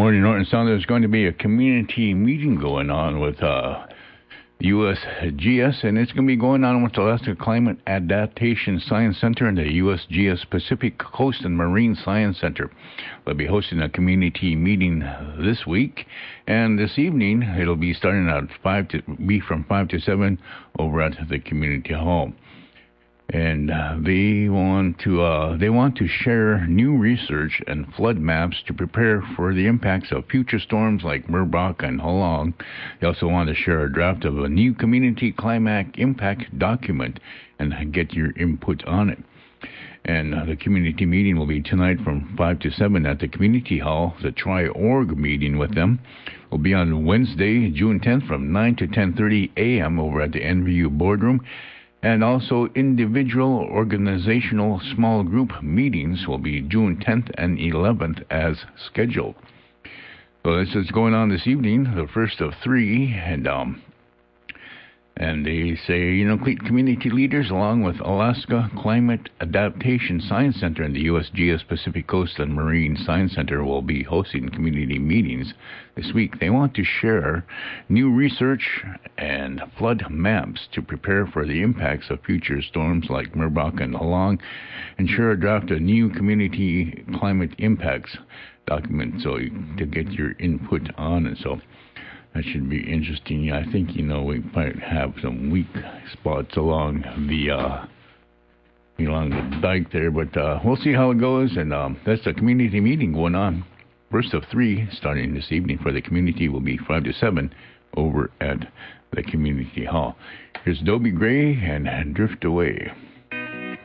morning, Norton Sound. There's going to be a community meeting going on with USGS, and it's going to be going on with the Alaska Climate Adaptation Science Center and the USGS Pacific Coast and Marine Science Center. They'll be hosting a community meeting this week, and this evening it'll be starting at from 5 to 7 over at the community hall. And they want to share new research and flood maps to prepare for the impacts of future storms like Merbok and Halong. They also want to share a draft of a new community climate impact document and get your input on it. And the community meeting will be tonight from 5 to 7 at the community hall. The Tri-Org meeting with them will be on Wednesday, June 10th from 9 to 10:30 a.m. over at the NVU boardroom. And also individual organizational small group meetings will be June 10th and 11th as scheduled. So this is going on this evening, the first of three, and they say, community leaders along with Alaska Climate Adaptation Science Center and the USGS Pacific Coast and Marine Science Center will be hosting community meetings this week. They want to share new research and flood maps to prepare for the impacts of future storms like Merbok and Halong, and share a draft of new community climate impacts document to get your input on it. So that should be interesting. I think, we might have some weak spots along the dike there, but we'll see how it goes. And that's the community meeting going on. First of three, starting this evening for the community, will be 5 to 7 over at the community hall. Here's Dobie Gray and Drift Away.